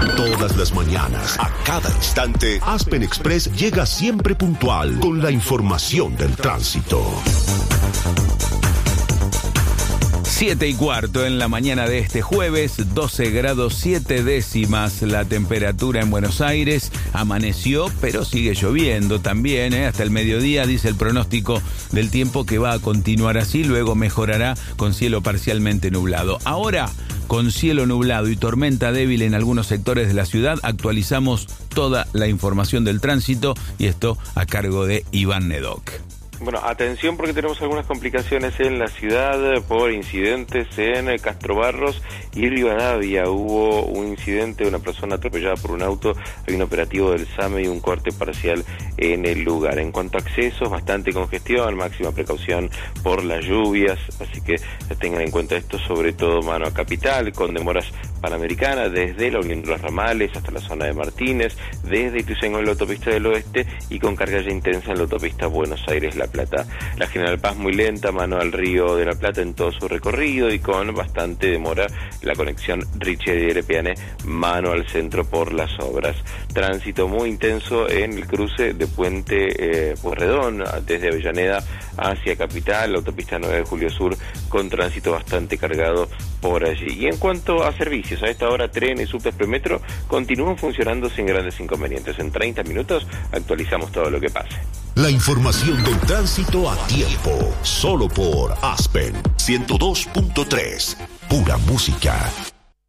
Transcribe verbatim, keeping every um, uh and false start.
Todas las mañanas, a cada instante, Aspen Express llega siempre puntual con la información del tránsito. Siete y cuarto en la mañana de este jueves, doce grados siete décimas la temperatura en Buenos Aires. Amaneció, pero sigue lloviendo también, ¿eh? Hasta el mediodía dice el pronóstico del tiempo que va a continuar así, luego mejorará con cielo parcialmente nublado. Ahora, con cielo nublado y tormenta débil en algunos sectores de la ciudad, actualizamos toda la información del tránsito y esto a cargo de Iván Nedoc. Bueno, atención porque tenemos algunas complicaciones en la ciudad por incidentes en Castro Barros y Rivadavia. Hubo un incidente, una persona atropellada por un auto, hay un operativo del SAME y un corte parcial en el lugar. En cuanto a accesos, bastante congestión, máxima precaución por las lluvias, así que tengan en cuenta esto, sobre todo mano a Capital, con demoras panamericanas desde la Unión de los Ramales hasta la zona de Martínez, desde Ituzaingó en la autopista del Oeste y con carga ya intensa en la autopista Buenos Aires-La Plata. La General Paz muy lenta, mano al Río de la Plata en todo su recorrido y con bastante demora la conexión Richelieu-Erepiane, mano al centro por las obras. Tránsito muy intenso en el cruce de Puente eh, Pueyrredón, desde Avellaneda hacia Capital, la autopista nueve de Julio Sur, con tránsito bastante cargado por allí. Y en cuanto a servicios, a esta hora trenes, subtes, premetro continúan funcionando sin grandes inconvenientes. En treinta minutos actualizamos todo lo que pase. La información del tránsito a tiempo, solo por Aspen ciento dos punto tres, pura música.